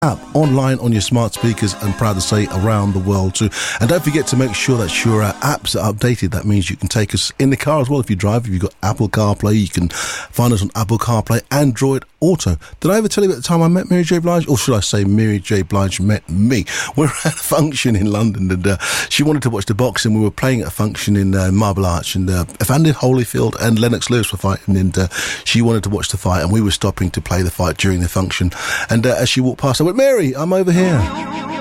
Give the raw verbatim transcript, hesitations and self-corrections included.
app online on your smart speakers, and proud to say around the world too. And don't forget to make sure that your uh, apps are updated. That means you can take us in the car as well if you drive. If you've got Apple CarPlay, you can find us on Apple CarPlay, Android Auto. Did I ever tell you about the time I met Mary J. Blige? Or should I say Mary J. Blige met me? We're at a function in London, and uh, she wanted to watch the boxing. We were playing at a function in uh, Marble Arch, and uh, Evander Holyfield and Lennox Lewis were fighting, and uh, she wanted to watch the fight, and we were stopping to play the fight during the function. And uh, as she walked past, I went, "Mary, I'm over here."